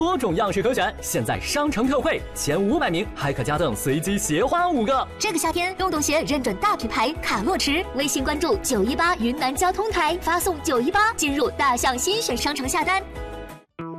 多种样式可选，现在商城特惠，前500名还可加赠随机鞋花5个。 这个夏天，洞洞鞋认准大品牌卡洛驰，微信关注918云南交通台，发送918进入大象新选商城下单。